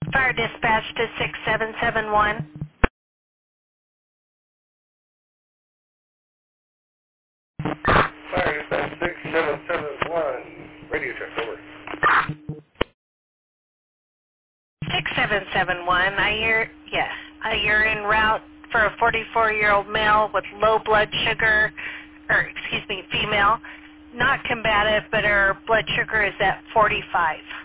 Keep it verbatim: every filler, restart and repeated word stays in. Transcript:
Fire dispatch to six seven seven one. Fire dispatch six seven seven one. Radio check, over. six seven seven one. I hear, yeah, uh, you're en route for a forty-four-year-old male with low blood sugar, or excuse me, female, not combative, but her blood sugar is at forty-five.